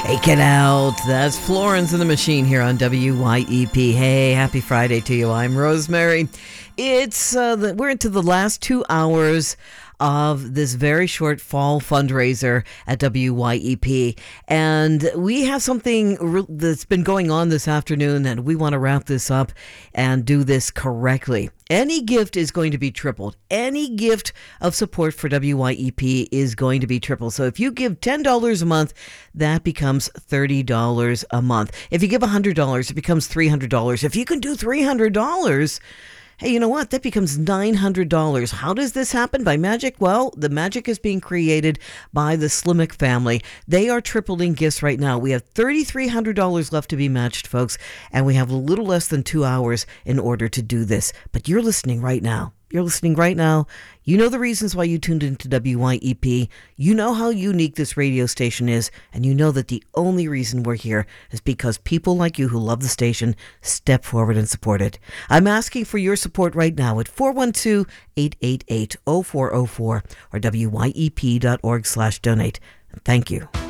Take it out. That's Florence and the Machine here on WYEP. Hey, happy Friday to you. I'm Rosemary. We're into the last 2 hours of this very short fall fundraiser at WYEP. And we have something that's been going on this afternoon, and we want to wrap this up and do this correctly. Any gift is going to be tripled. Any gift of support for WYEP is going to be tripled. So if you give $10 a month, that becomes $30 a month. If you give $100, it becomes $300. If you can do $300, hey, you know what? That becomes $900. How does this happen? By magic? Well, the magic is being created by the Slimek family. They are tripling gifts right now. We have $3,300 left to be matched, folks, and we have a little less than 2 hours in order to do this. But you're listening right now. You're listening right now. You know the reasons why you tuned into WYEP. You know how unique this radio station is, and you know that the only reason we're here is because people like you who love the station step forward and support it. I'm asking for your support right now at 412-888-0404 or WYEP.org/donate. Thank you.